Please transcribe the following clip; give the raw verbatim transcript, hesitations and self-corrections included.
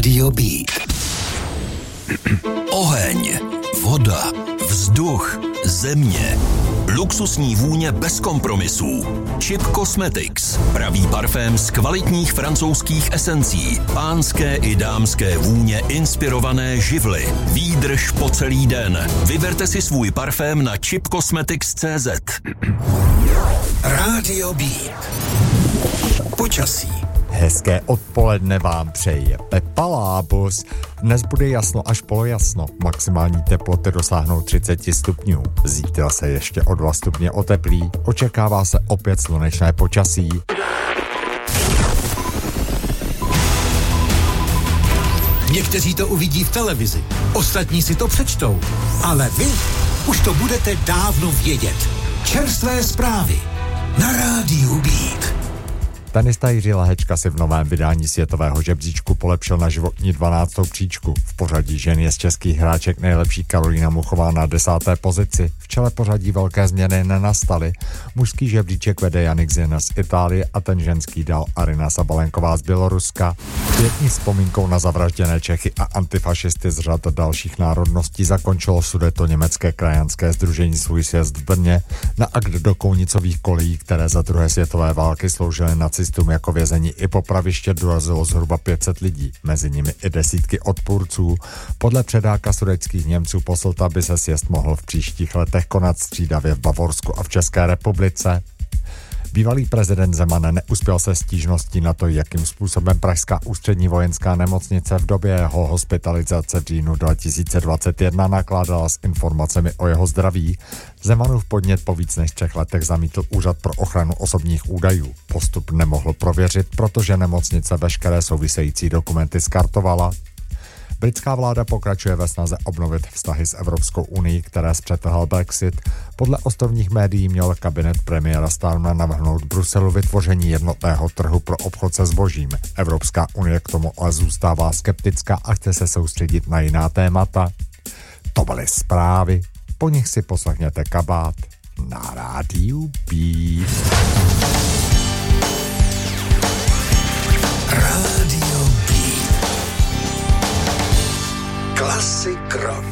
Rádio Beat. Oheň, voda, vzduch, země. Luxusní vůně bez kompromisů. Chip Cosmetics. Pravý parfém z kvalitních francouzských esencí. Pánské i dámské vůně inspirované živly. Výdrž po celý den. Vyberte si svůj parfém na chip cosmetics tečka cé zet. Rádio Beat. Počasí. Hezké odpoledne vám přeje Pepa Lábus. Dnes bude jasno až polojasno. Maximální teploty dosáhnou třicet stupňů. Zítra se ještě o dva stupně oteplí. Očekává se opět slunečné počasí. Někteří to uvidí v televizi, ostatní si to přečtou. Ale vy už to budete dávno vědět. Čerstvé zprávy na Rádiu Beat. Tenista Jiří Lahečka si v novém vydání světového žebříčku polepšil na životní dvanáctou příčku. V pořadí žen je z českých hráček nejlepší Karolína Muchová na desáté pozici. V čele pořadí velké změny nenastaly. Mužský žebříček vede Jannik Sinner z Itálie a ten ženský dal Arina Sabalenková z Běloruska. Pětní vzpomínkou na zavražděné Čechy a antifašisty z řad dalších národností zakončilo Sudetoněmecké německé krajanské sdružení svůj sjezd v Brně na akt do kounicových kolejí, které za druhé světové války sloužily nacistům jako vězení i popraviště, dorazilo zhruba pět set lidí, mezi nimi i desítky odpůrců. Podle předáka sudetských Němců Posselta by se sjezd mohl v příštích letech konat střídavě v Bavorsku a v České republice. Bývalý prezident Zeman neuspěl se stížností na to, jakým způsobem pražská ústřední vojenská nemocnice v době jeho hospitalizace v říjnu dva tisíce dvacet jedna nakládala s informacemi o jeho zdraví. Zemanův podnět po víc než třech letech zamítl Úřad pro ochranu osobních údajů. Postup nemohl prověřit, protože nemocnice veškeré související dokumenty skartovala. Britská vláda pokračuje ve snaze obnovit vztahy s Evropskou unií, které zpřetrhl Brexit. Podle ostrovních médií měl kabinet premiéra Starmera navrhnout Bruselu vytvoření jednotného trhu pro obchod se zbožím. Evropská unie k tomu ale zůstává skeptická a chce se soustředit na jiná témata. To byly zprávy, po nich si poslechněte Kabát na Rádiu Beat. Rádio Beat. Klasik rock.